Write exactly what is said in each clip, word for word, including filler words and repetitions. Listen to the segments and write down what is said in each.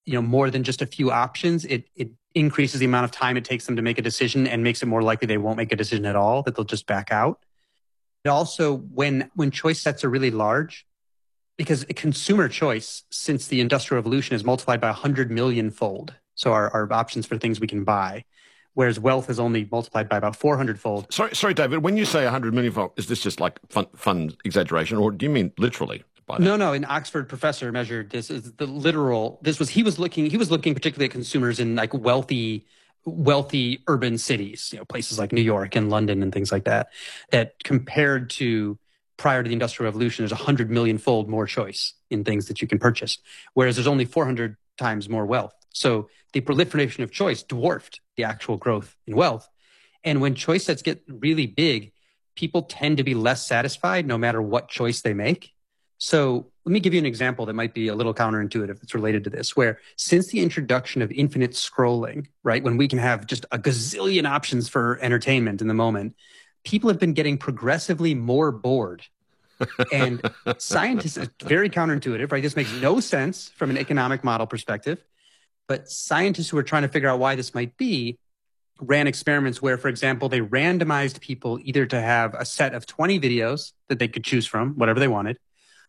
you know, more than just a few options, it it increases the amount of time it takes them to make a decision and makes it more likely they won't make a decision at all, that they'll just back out. It also, when when choice sets are really large, because consumer choice since the Industrial Revolution is multiplied by one hundred million fold. So our, our options for things we can buy, whereas wealth is only multiplied by about four hundred fold. Sorry, sorry, David, when you say one hundred million fold, is this just like fun, fun exaggeration, or do you mean literally? No, no. An Oxford professor measured this is the literal. This was he was looking. He was looking particularly at consumers in like wealthy, wealthy urban cities, you know, places like New York and London and things like that. That compared to prior to the Industrial Revolution, there's a hundred million fold more choice in things that you can purchase, whereas there's only four hundred times more wealth. So the proliferation of choice dwarfed the actual growth in wealth. And when choice sets get really big, people tend to be less satisfied no matter what choice they make. So let me give you an example that might be a little counterintuitive that's related to this, where since the introduction of infinite scrolling, right, when we can have just a gazillion options for entertainment in the moment, people have been getting progressively more bored. And scientists, it's very counterintuitive, right? This makes no sense from an economic model perspective. But scientists who are trying to figure out why this might be ran experiments where, for example, they randomized people either to have a set of twenty videos that they could choose from, whatever they wanted,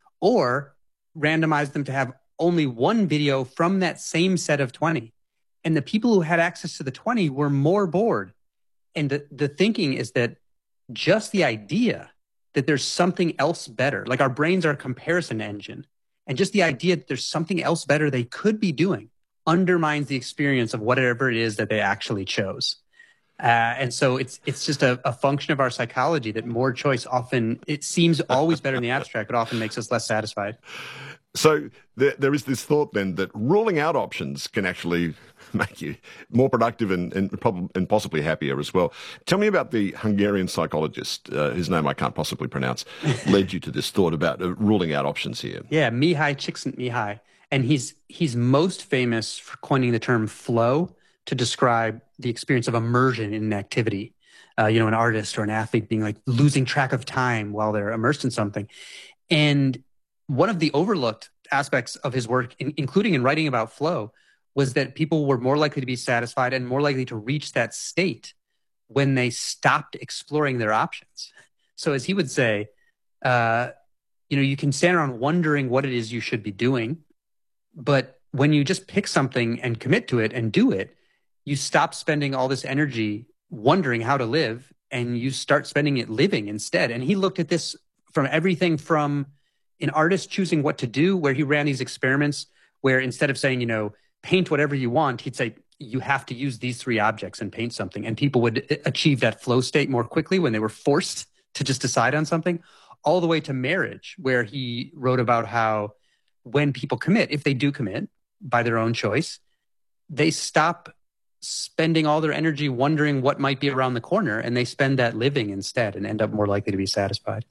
or randomized them to have only one video from that same set of twenty. And the people who had access to the twenty were more bored. And the, the thinking is that just the idea that there's something else better, like our brains are a comparison engine, and just the idea that there's something else better they could be doing undermines the experience of whatever it is that they actually chose. Uh, and so it's it's just a, a function of our psychology that more choice often, it seems always better in the abstract, but often makes us less satisfied. So there, there is this thought then that ruling out options can actually make you more productive and and, prob- and possibly happier as well. Tell me about the Hungarian psychologist, uh, whose name I can't possibly pronounce, led you to this thought about uh, ruling out options here. Yeah, Mihai Csikszentmihalyi. And he's he's most famous for coining the term flow to describe the experience of immersion in an activity. Uh, you know, an artist or an athlete being like losing track of time while they're immersed in something. And one of the overlooked aspects of his work, in, including in writing about flow, was that people were more likely to be satisfied and more likely to reach that state when they stopped exploring their options. So as he would say, uh, you know, you can stand around wondering what it is you should be doing, but when you just pick something and commit to it and do it, you stop spending all this energy wondering how to live and you start spending it living instead. And he looked at this from everything from an artist choosing what to do, where he ran these experiments where instead of saying, you know, paint whatever you want, he'd say, you have to use these three objects and paint something. And people would achieve that flow state more quickly when they were forced to just decide on something, all the way to marriage, where he wrote about how when people commit, if they do commit by their own choice, they stop spending all their energy wondering what might be around the corner, and they spend that living instead and end up more likely to be satisfied.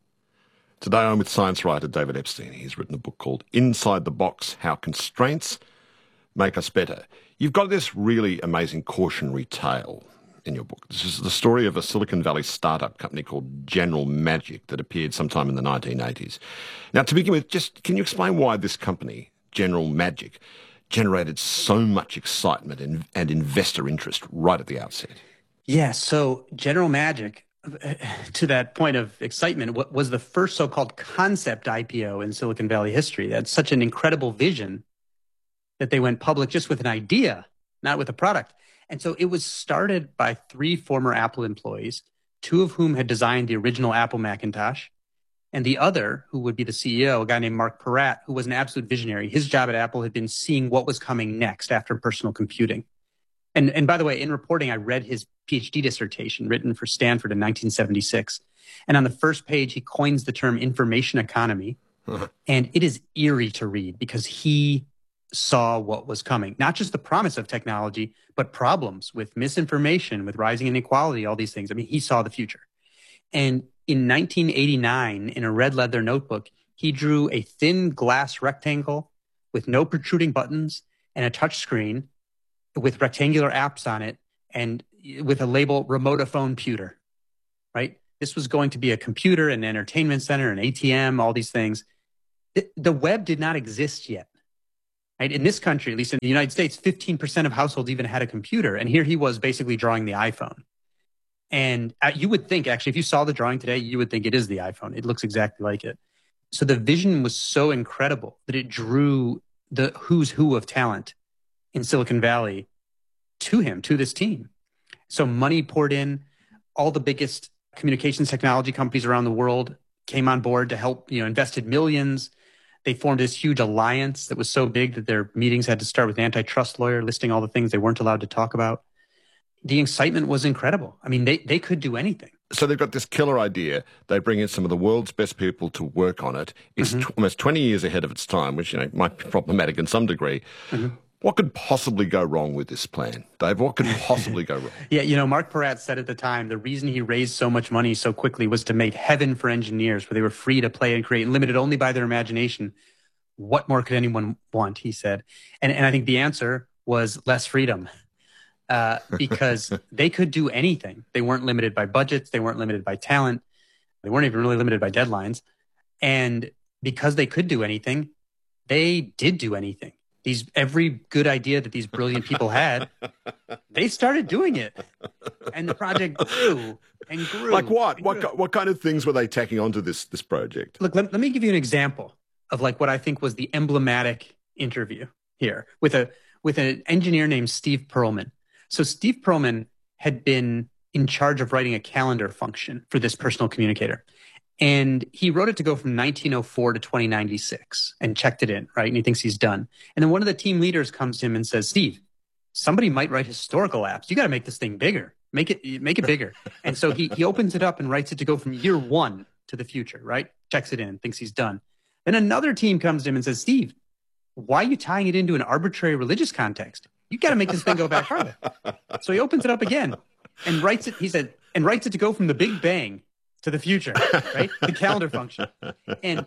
Today I'm with science writer David Epstein. He's written a book called Inside the Box, How Constraints Make Us Better. You've got this really amazing cautionary tale in your book. This is the story of a Silicon Valley startup company called General Magic that appeared sometime in the nineteen eighties. Now, to begin with, just can you explain why this company, General Magic, generated so much excitement and, and investor interest right at the outset? Yeah, so General Magic, to that point of excitement, was the first so-called concept I P O in Silicon Valley history. That's such an incredible vision that they went public just with an idea, not with a product. And so it was started by three former Apple employees, two of whom had designed the original Apple Macintosh, and the other, who would be the C E O, a guy named Mark Peratt, who was an absolute visionary. His job at Apple had been seeing what was coming next after personal computing. And, and by the way, in reporting, I read his PhD dissertation written for Stanford in nineteen seventy-six. And on the first page, he coins the term information economy. Uh-huh. And it is eerie to read because he saw what was coming, not just the promise of technology, but problems with misinformation, with rising inequality, all these things. I mean, he saw the future. And in nineteen eighty-nine, in a red leather notebook, he drew a thin glass rectangle with no protruding buttons and a touch screen with rectangular apps on it and with a label remote-a-phone pewter, right? This was going to be a computer, an entertainment center, an A T M, all these things. The, the web did not exist yet. Right? In this country, at least in the United States, fifteen percent of households even had a computer. And here he was basically drawing the iPhone. And uh, you would think, actually, if you saw the drawing today, you would think it is the iPhone. It looks exactly like it. So the vision was so incredible that it drew the who's who of talent in Silicon Valley to him, to this team. So money poured in. All the biggest communications technology companies around the world came on board to help, you know, invested millions. They formed this huge alliance that was so big that their meetings had to start with an antitrust lawyer listing all the things they weren't allowed to talk about. The excitement was incredible. I mean, they, they could do anything. So they've got this killer idea. They bring in some of the world's best people to work on it. It's mm-hmm. t- almost twenty years ahead of its time, which, you know, might be problematic in some degree. Mm-hmm. What could possibly go wrong with this plan? Dave, what could possibly go wrong? Yeah, you know, Mark Peratt said at the time, the reason he raised so much money so quickly was to make heaven for engineers, where they were free to play and create and limited only by their imagination. What more could anyone want, he said. And, and I think the answer was less freedom. Uh, because they could do anything. They weren't limited by budgets. They weren't limited by talent. They weren't even really limited by deadlines. And because they could do anything, they did do anything. These every good idea that these brilliant people had, they started doing it. And the project grew and grew. Like what? What, grew. what kind of things were they tacking onto this, this project? Look, let, let me give you an example of like what I think was the emblematic interview here with a with an engineer named Steve Perlman. So Steve Perlman had been in charge of writing a calendar function for this personal communicator. And he wrote it to go from nineteen oh four to twenty ninety-six and checked it in, right? And he thinks he's done. And then one of the team leaders comes to him and says, Steve, somebody might write historical apps. You got to make this thing bigger. Make it make it bigger. And so he, he opens it up and writes it to go from year one to the future, right? Checks it in, thinks he's done. Then another team comes to him and says, Steve, why are you tying it into an arbitrary religious context? You got to make this thing go back farther. So he opens it up again and writes it. He said, and writes it to go from the Big Bang to the future, right? The calendar function. And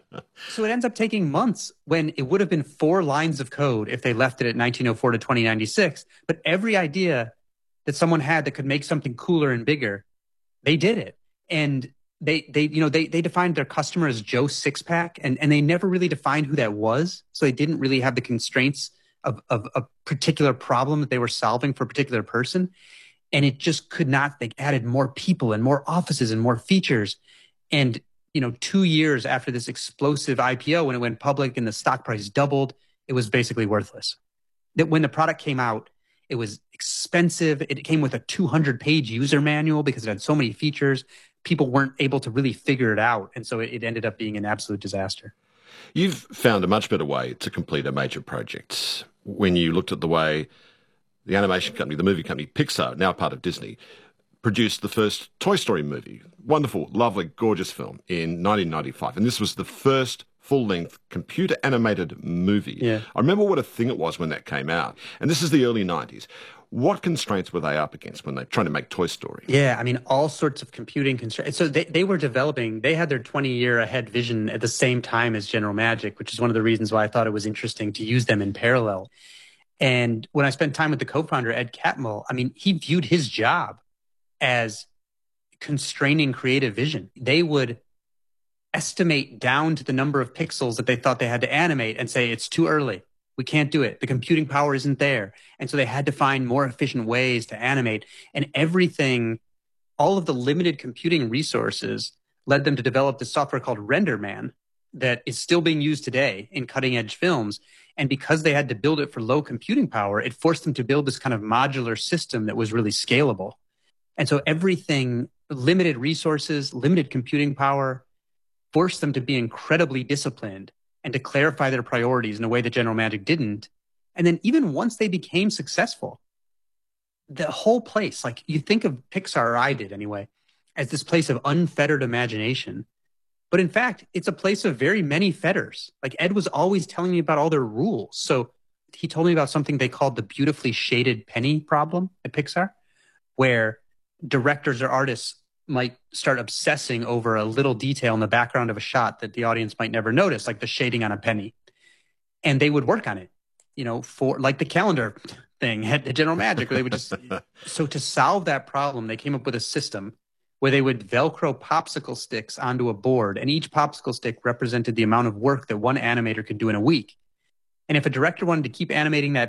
so it ends up taking months when it would have been four lines of code if they left it at nineteen oh four to twenty ninety-six. But every idea that someone had that could make something cooler and bigger, they did it. And they, they, you know, they, they defined their customer as Joe Sixpack, and, and they never really defined who that was. So they didn't really have the constraints Of, of a particular problem that they were solving for a particular person. And it just could not, they added more people and more offices and more features. And, you know, two years after this explosive I P O, when it went public and the stock price doubled, it was basically worthless. That when the product came out, it was expensive. It came with a two hundred page user manual because it had so many features. People weren't able to really figure it out. And so it, it ended up being an absolute disaster. You've found a much better way to complete a major project when you looked at the way the animation company, the movie company Pixar, now part of Disney, produced the first Toy Story movie. Wonderful, lovely, gorgeous film in nineteen ninety-five. And this was the first full-length computer-animated movie. Yeah. I remember what a thing it was when that came out. And this is the early nineties. What constraints were they up against when they were trying to make Toy Story? Yeah, I mean, all sorts of computing constraints. So they, they were developing, they had their twenty-year ahead vision at the same time as General Magic, which is one of the reasons why I thought it was interesting to use them in parallel. And when I spent time with the co-founder, Ed Catmull, I mean, he viewed his job as constraining creative vision. They would estimate down to the number of pixels that they thought they had to animate and say, it's too early. We can't do it. The computing power isn't there. And so they had to find more efficient ways to animate. And everything, all of the limited computing resources led them to develop this software called RenderMan that is still being used today in cutting edge films. And because they had to build it for low computing power, it forced them to build this kind of modular system that was really scalable. And so everything, limited resources, limited computing power, forced them to be incredibly disciplined and to clarify their priorities in a way that General Magic didn't. And then even once they became successful, the whole place, like you think of Pixar, or I did anyway, as this place of unfettered imagination. But in fact, it's a place of very many fetters. Like Ed was always telling me about all their rules. So he told me about something they called the beautifully shaded penny problem at Pixar, where directors or artists might start obsessing over a little detail in the background of a shot that the audience might never notice, like the shading on a penny. And they would work on it, you know, for like the calendar thing at General Magic, where they would just, so to solve that problem, they came up with a system where they would Velcro popsicle sticks onto a board, and each popsicle stick represented the amount of work that one animator could do in a week. And if a director wanted to keep animating that